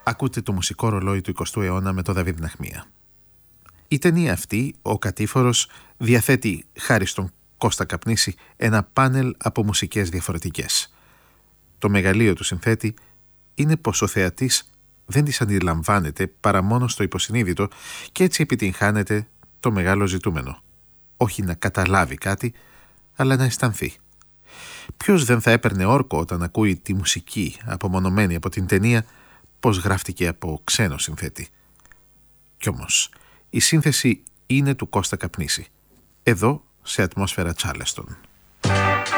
Ακούτε το μουσικό ρολόι του 20ου αιώνα με τον Δαβίδ Ναχμία. Η ταινία αυτή, «Ο Κατήφορος», διαθέτει, χάρη στον Κώστα Καπνίση, ένα πάνελ από μουσικές διαφορετικές. Το μεγαλείο του συνθέτη είναι πως ο θεατής δεν τις αντιλαμβάνεται παρά μόνο στο υποσυνείδητο και έτσι επιτυγχάνεται το μεγάλο ζητούμενο. Όχι να καταλάβει κάτι, αλλά να αισθανθεί. Ποιος δεν θα έπαιρνε όρκο όταν ακούει τη μουσική απομονωμένη από την ταινία πως γράφτηκε από ξένο συνθέτη. Κι όμως, η σύνθεση είναι του Κώστα Καπνίση. Εδώ, σε ατμόσφαιρα Charleston.